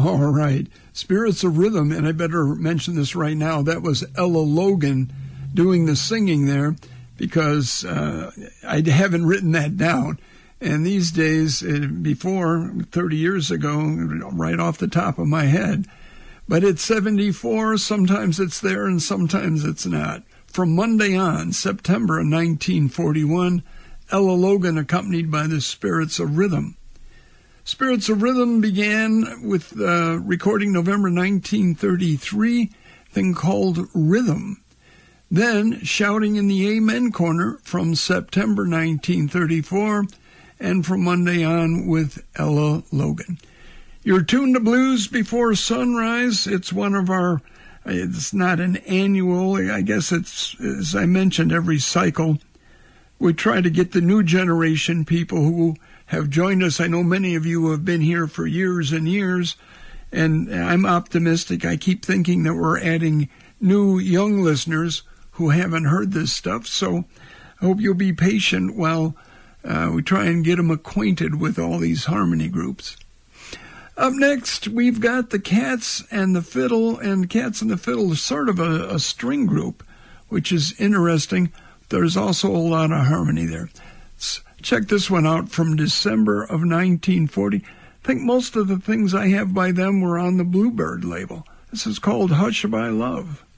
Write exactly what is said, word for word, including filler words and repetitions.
All right. Spirits of Rhythm, and I better mention this right now, that was Ella Logan doing the singing there, because uh, I haven't written that down. And these days, uh, before, thirty years ago, right off the top of my head, but it's seventy-four, sometimes it's there and sometimes it's not. From Monday on, September of nineteen forty-one, Ella Logan accompanied by the Spirits of Rhythm. Spirits of Rhythm began with uh, recording November nineteen thirty-three, a thing called Rhythm. Then Shouting in the Amen Corner from September nineteen thirty-four, and from Monday on with Ella Logan. You're tuned to Blues Before Sunrise. It's one of our, it's not an annual, I guess it's, as I mentioned, every cycle. We try to get the new generation, people who have joined us. I know many of you have been here for years and years, and I'm optimistic. I keep thinking that we're adding new young listeners who haven't heard this stuff, so I hope you'll be patient while uh, we try and get them acquainted with all these harmony groups. Up next, we've got the Cats and the Fiddle, and Cats and the Fiddle is sort of a, a string group, which is interesting. There's also a lot of harmony there. Let's check this one out from December of nineteen forty. I think most of the things I have by them were on the Bluebird label. This is called Hush My Love.